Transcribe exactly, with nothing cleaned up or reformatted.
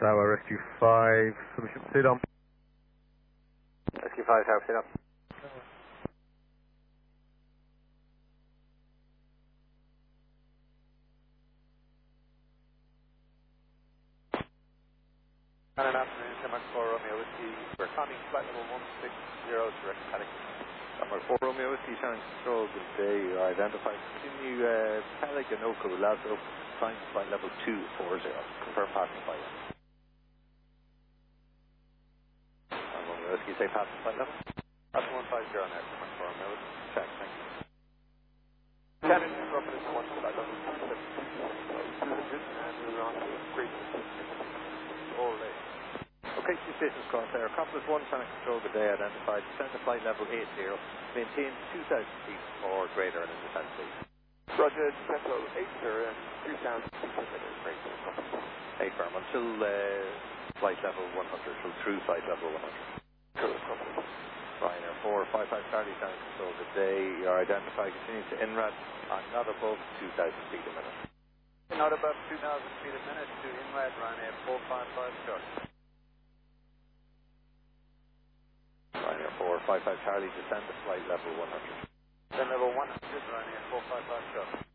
Tower Rescue five, submission proceed on. Rescue five, Tower, sit up. And an afternoon, Denmark four Romeo Whiskey. We're climbing flight level one six zero, direct paddock. Denmark four Romeo Whiskey, channel control, good day. You're identified. Continue uh, Paddock and Oco, Lazo, climb flight level two four zero. Confirm passing flight level. And Romeo Whiskey, say passing flight level. That's one five zero now, Denmark four Romeo Whiskey. Check, thank you. Cannon interrupted is one flight level two seven two hundred, and we're on to Great all day. Okay, two stations cross there. Compass one, channel control, good day, identified. Descend to flight level eight zero. Maintain two thousand feet or greater in descent please. Roger, Central eight zero and two thousand feet per minute, great. Hey, firm, until uh, flight level one hundred, so through flight level one hundred. Cool, copy. Ryanair four five five Charlie, channel control, good day. You're identified. Continue to INRAD and not above two thousand feet a minute. Not above two thousand feet a minute to INRAD, Ryanair four five five Charlie. Ryanair four five five Charlie, descend to flight level one hundred. Then level one hundred, Ryanair four five five Charlie.